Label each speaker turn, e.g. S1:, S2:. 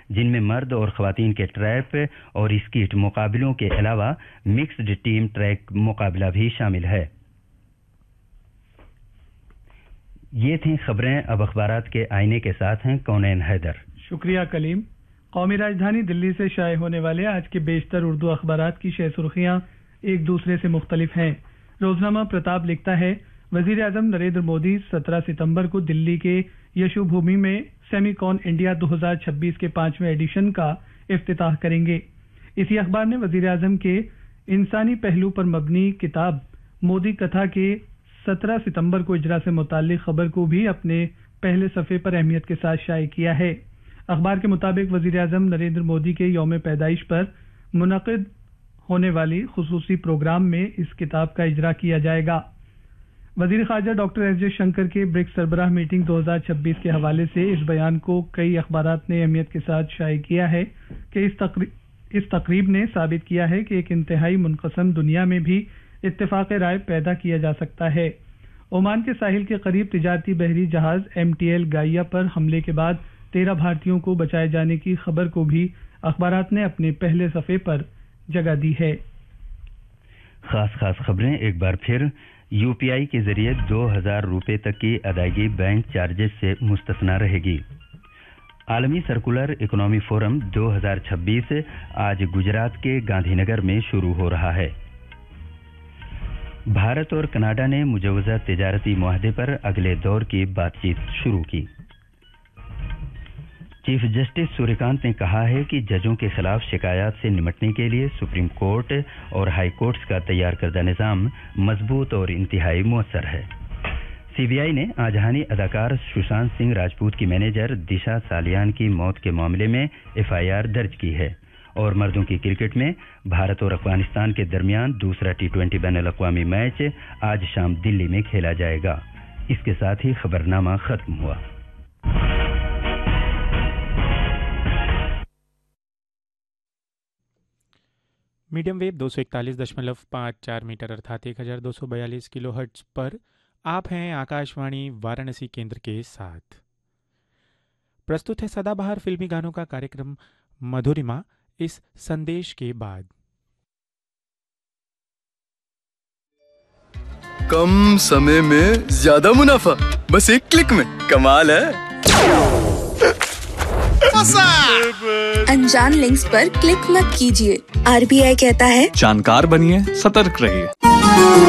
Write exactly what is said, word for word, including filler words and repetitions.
S1: जिनमें मर्द और ख्वातीन के ट्रैप और स्कीट मुकाबलों के अलावा मिक्स्ड टीम ट्रैक मुकाबला भी शामिल है। ये थी खबरें। अब अखबारात के आईने के साथ हैं कौनैन हैदर।
S2: शुक्रिया कलीम। कौमी राजधानी दिल्ली से शाये होने वाले आज के बेशतर उर्दू अखबारात की शह सुर्खियां एक दूसरे से मुख्तलिफ हैं। रोजनामा प्रताप लिखता है, वजीर आजम नरेंद्र मोदी सत्रह सितंबर को दिल्ली के यशु भूमि में सेमीकॉन इंडिया दो हज़ार छब्बीस के पांचवें एडिशन का इफ्तिताह करेंगे। इसी अखबार ने वजीर आजम के इंसानी पहलू पर मबनी किताब मोदी कथा के सत्रह सितंबर को इजरा से मुताल्लिक खबर को भी अपने पहले सफ़े पर अहमियत के साथ शाये किया है। अखबार के मुताबिक वजीर आजम नरेंद्र मोदी के यौम पैदाइश पर मुनक़िद होने वाली खुसूसी प्रोग्राम में इस किताब का इजरा किया जाएगा। वजीर खारजा डॉक्टर एस जयशंकर के ब्रिक्स सरबराह मीटिंग दो हज़ार छब्बीस के हवाले से इस बयान को कई अखबारात ने अहमियत के साथ शाये किया है कि इस तकरीब इस तकरीब ने साबित किया है कि एक इंतहाई मुनक़सम दुनिया में भी इत्तेफाक राय पैदा किया जा सकता है। ओमान के साहिल के करीब तिजारती बहरी जहाज एम टी एल गाइया पर हमले के बाद तेरह भारतीयों को बचाए जाने की खबर को भी अखबारात ने अपने पहले सफ़े पर जगह दी है।
S1: खास खास खबरें एक बार फिर। यूपीआई के जरिए दो हजार रुपए तक की अदायगी बैंक चार्जेस से मुस्तस्ना रहेगी। आलमी सर्कुलर इकोनॉमी फोरम दो हज़ार छब्बीस आज गुजरात के गांधीनगर में शुरू हो रहा है। भारत और कनाडा ने मुजवजा तिजारती मुआहदे पर अगले दौर की बातचीत शुरू की। चीफ जस्टिस सूर्यकांत ने कहा है कि जजों के खिलाफ शिकायत से निपटने के लिए सुप्रीम कोर्ट और हाई कोर्ट्स का तैयार करदा निज़ाम मजबूत और इंतहाई मुअस्सर है। सीबीआई ने आजहानी अदाकार सुशांत सिंह राजपूत की मैनेजर दिशा सालियान की मौत के मामले में एफ आई आर दर्ज की है। और मर्दों की क्रिकेट में भारत और अफगानिस्तान के दरमियान दूसरा टी ट्वेंटी बैनुल अक़वामी मैच आज शाम दिल्ली में खेला जाएगा। इसके साथ ही खबरनामा खत्म हुआ।
S3: मीडियम वेव दो सौ इकतालीस दशमलव पाँच चार मीटर अर्थात एक हज़ार दो सौ बयालीस किलो हर्ट्ज पर आप हैं आकाशवाणी वाराणसी केंद्र के साथ। प्रस्तुत है सदाबहार फिल्मी गानों का कार्यक्रम मधुरिमा इस संदेश के बाद।
S4: कम समय में ज्यादा मुनाफा, बस एक क्लिक में। कमाल है।
S5: अनजान लिंक्स पर क्लिक मत कीजिए। आर बी आई कहता है,
S6: जानकार बनिए, सतर्क रहिए।